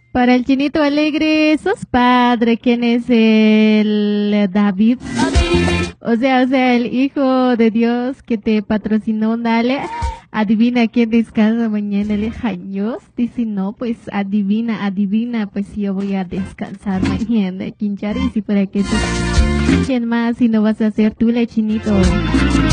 Para el Chinito Alegre, sos padre. ¿Quién es el David? O sea, el hijo de Dios que te patrocinó, dale. Adivina quién descansa mañana, el Jaños. Dice, no, pues adivina, pues yo voy a descansar mañana, Quinchari, si fuera que tú. ¿Quién más si no vas a ser tú, el Chinito?